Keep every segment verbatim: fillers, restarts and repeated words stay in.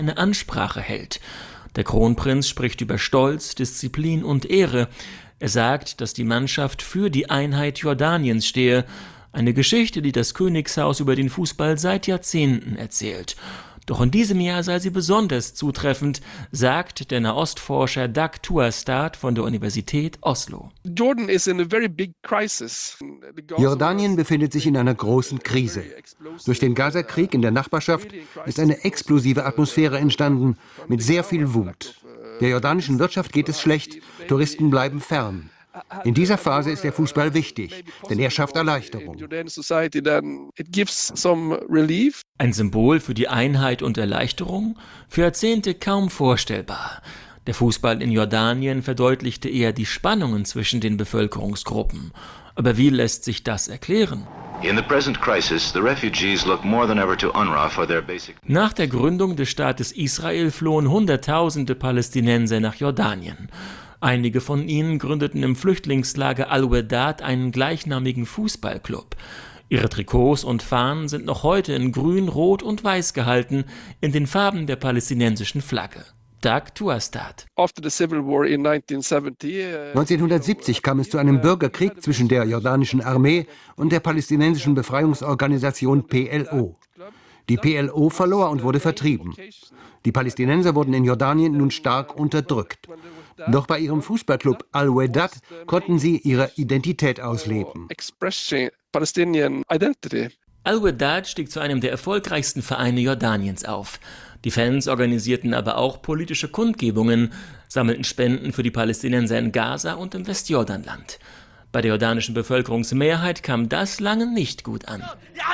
eine Ansprache hält. Der Kronprinz spricht über Stolz, Disziplin und Ehre. Er sagt, dass die Mannschaft für die Einheit Jordaniens stehe. Eine Geschichte, die das Königshaus über den Fußball seit Jahrzehnten erzählt. Doch in diesem Jahr sei sie besonders zutreffend, sagt der Nahostforscher Dag Tuastad von der Universität Oslo. Jordanien befindet sich in einer großen Krise. Durch den Gazakrieg in der Nachbarschaft ist eine explosive Atmosphäre entstanden, mit sehr viel Wut. Der jordanischen Wirtschaft geht es schlecht, Touristen bleiben fern. In dieser Phase ist der Fußball wichtig, denn er schafft Erleichterung. Ein Symbol für die Einheit und Erleichterung? Für Jahrzehnte kaum vorstellbar. Der Fußball in Jordanien verdeutlichte eher die Spannungen zwischen den Bevölkerungsgruppen. Aber wie lässt sich das erklären? Nach der Gründung des Staates Israel flohen Hunderttausende Palästinenser nach Jordanien. Einige von ihnen gründeten im Flüchtlingslager Al-Wedad einen gleichnamigen Fußballclub. Ihre Trikots und Fahnen sind noch heute in Grün, Rot und Weiß gehalten, in den Farben der palästinensischen Flagge. Dag Tuastad. neunzehnhundertsiebzig kam es zu einem Bürgerkrieg zwischen der jordanischen Armee und der palästinensischen Befreiungsorganisation P L O. Die P L O verlor und wurde vertrieben. Die Palästinenser wurden in Jordanien nun stark unterdrückt. Doch bei ihrem Fußballclub Al-Wedad konnten sie ihre Identität ausleben. Al-Wedad stieg zu einem der erfolgreichsten Vereine Jordaniens auf. Die Fans organisierten aber auch politische Kundgebungen, sammelten Spenden für die Palästinenser in Gaza und im Westjordanland. Bei der jordanischen Bevölkerungsmehrheit kam das lange nicht gut an.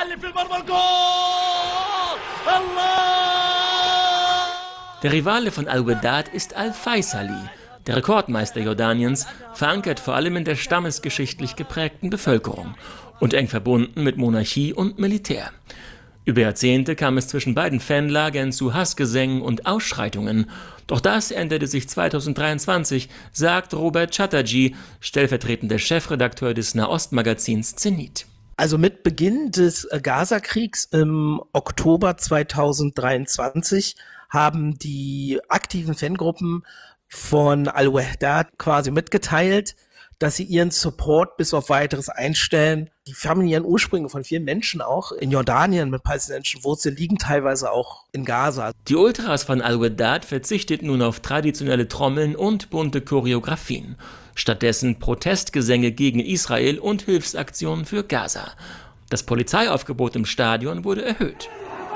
Der Rivale von Al-Wedad ist Al-Faisali, der Rekordmeister Jordaniens, verankert vor allem in der stammesgeschichtlich geprägten Bevölkerung und eng verbunden mit Monarchie und Militär. Über Jahrzehnte kam es zwischen beiden Fanlagern zu Hassgesängen und Ausschreitungen. Doch das änderte sich zweitausenddreiundzwanzig, sagt Robert Chatterjee, stellvertretender Chefredakteur des Nahostmagazins Zenit. Also mit Beginn des Gazakriegs im Oktober zweitausenddreiundzwanzig haben die aktiven Fangruppen von Al-Wedad quasi mitgeteilt, dass sie ihren Support bis auf Weiteres einstellen. Die familiären Ursprünge von vielen Menschen auch in Jordanien mit palästinensischen Wurzeln liegen teilweise auch in Gaza. Die Ultras von Al-Wedad verzichteten nun auf traditionelle Trommeln und bunte Choreografien. Stattdessen Protestgesänge gegen Israel und Hilfsaktionen für Gaza. Das Polizeiaufgebot im Stadion wurde erhöht.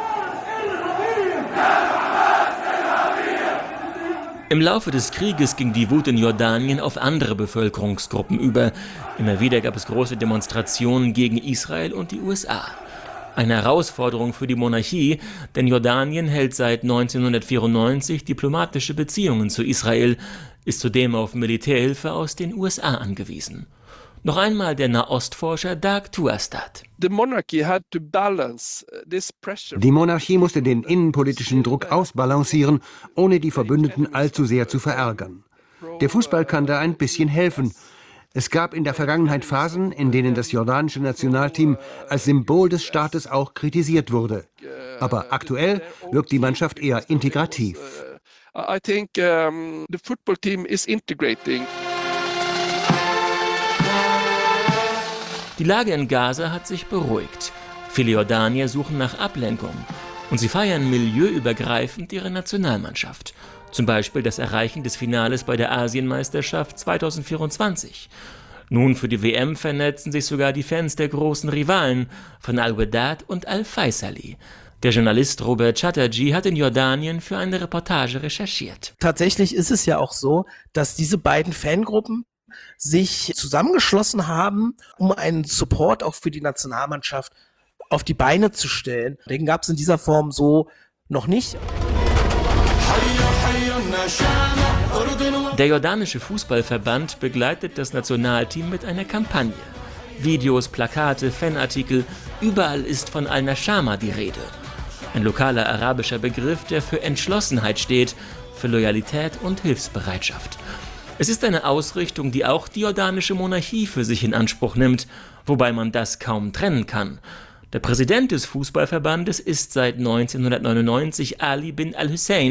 Im Laufe des Krieges ging die Wut in Jordanien auf andere Bevölkerungsgruppen über. Immer wieder gab es große Demonstrationen gegen Israel und die U S A. Eine Herausforderung für die Monarchie, denn Jordanien hält seit neunzehnhundertvierundneunzig diplomatische Beziehungen zu Israel, ist zudem auf Militärhilfe aus den U S A angewiesen. Noch einmal der Nahostforscher Dag Tuastad. Die Monarchie musste den innenpolitischen Druck ausbalancieren, ohne die Verbündeten allzu sehr zu verärgern. Der Fußball kann da ein bisschen helfen. Es gab in der Vergangenheit Phasen, in denen das jordanische Nationalteam als Symbol des Staates auch kritisiert wurde. Aber aktuell wirkt die Mannschaft eher integrativ. I think um, the football team is integrating. Die Lage in Gaza hat sich beruhigt. Viele Jordanier suchen nach Ablenkung. Und sie feiern milieuübergreifend ihre Nationalmannschaft. Zum Beispiel das Erreichen des Finales bei der Asienmeisterschaft zweitausendvierundzwanzig. Nun für die W M vernetzen sich sogar die Fans der großen Rivalen von Al-Wedad und Al-Faisali. Der Journalist Robert Chatterjee hat in Jordanien für eine Reportage recherchiert. Tatsächlich ist es ja auch so, dass diese beiden Fangruppen sich zusammengeschlossen haben, um einen Support auch für die Nationalmannschaft auf die Beine zu stellen. Den gab es in dieser Form so noch nicht. Der jordanische Fußballverband begleitet das Nationalteam mit einer Kampagne. Videos, Plakate, Fanartikel, überall ist von Al-Nashama die Rede. Ein lokaler arabischer Begriff, der für Entschlossenheit steht, für Loyalität und Hilfsbereitschaft. Es ist eine Ausrichtung, die auch die jordanische Monarchie für sich in Anspruch nimmt, wobei man das kaum trennen kann. Der Präsident des Fußballverbandes ist seit neunzehnhundertneunundneunzig Ali bin al-Hussein,